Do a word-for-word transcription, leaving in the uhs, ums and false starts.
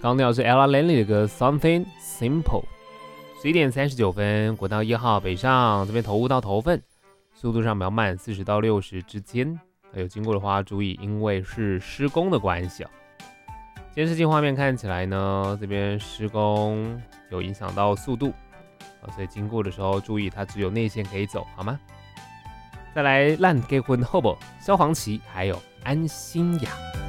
刚聊的是 Ella Langley 的歌 Something Simple。十一点三十九分，国道一号北上这边头雾到头份，速度上比较慢，四十到六十之间。有经过的话注意，因为是施工的关系啊。监视器画面看起来呢，这边施工有影响到速度，所以经过的时候注意，它只有内线可以走，好吗？再来烂结婚后不？萧煌奇还有安心亚。